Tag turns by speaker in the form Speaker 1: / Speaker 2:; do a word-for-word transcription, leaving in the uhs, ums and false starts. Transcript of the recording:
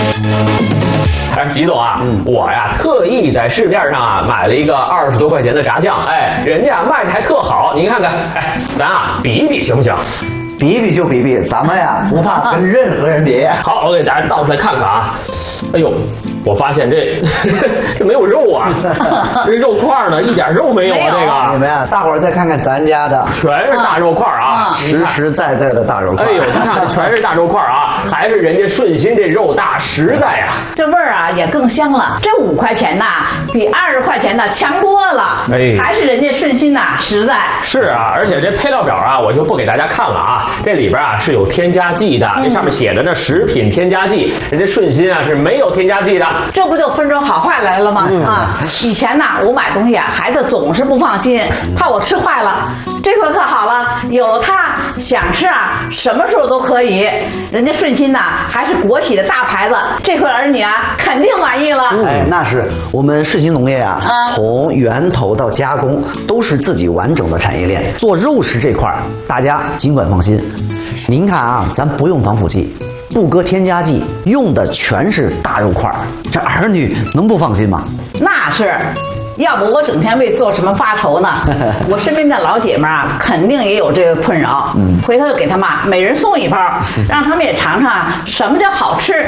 Speaker 1: 哎，吉总啊，嗯、我呀特意在市面上啊买了一个二十多块钱的炸酱，哎，人家卖的还特好，您看看，哎，咱啊比一比行不行？
Speaker 2: 比比就比比，咱们呀不怕跟任何人比。
Speaker 1: 好，我给大家倒出来看看啊。哎呦，我发现这这没有肉啊，这肉块呢一点肉没有啊，这个。
Speaker 2: 你们呀，大伙儿再看看咱家的，
Speaker 1: 全是大肉块啊，
Speaker 2: 实实在在的大肉块。
Speaker 1: 哎呦，你看全是大肉块啊，还是人家顺心这肉大实在啊，
Speaker 3: 这味儿啊也更香了。这五块钱呐，比二十块钱的强多了。哎，还是人家顺心呐，实在。
Speaker 1: 是啊，而且这配料表啊，我就不给大家看了啊。这里边啊是有添加剂的，这上面写着呢食品添加剂，人家顺心啊是没有添加剂的。
Speaker 3: 这不就分出好坏来了吗？嗯、啊，以前呢我买东西啊，孩子总是不放心，怕我吃坏了。这回可好了，有了它，想吃啊，什么时候都可以。人家顺心呐，还是国企的大牌子，这回儿女啊肯定满意了。
Speaker 2: 哎，那是我们顺心农业啊，啊从源头到加工都是自己完整的产业链。做肉食这块，大家尽管放心。您看啊，咱不用防腐剂，不搁添加剂，用的全是大肉块，这儿女能不放心吗？
Speaker 3: 那是。要不我整天为做什么发愁呢？我身边的老姐们啊，肯定也有这个困扰。嗯，回头就给他们每人送一包，让他们也尝尝什么叫好吃。